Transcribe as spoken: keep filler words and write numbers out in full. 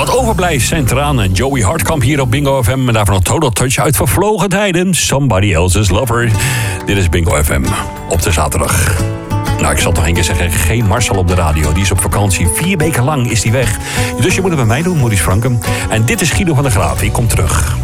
Wat overblijft zijn Traan en Joey Hartkamp hier op Bingo F M. En daarvan een Total Touch uit vervlogen tijden. Somebody Else's Lover. Dit is Bingo F M op de zaterdag. Nou, ik zal toch één keer zeggen, geen Marcel op de radio. Die is op vakantie. Vier weken lang is die weg. Dus je moet het bij mij doen, Maurice Franken. En dit is Guido van der Graaf. Ik kom terug.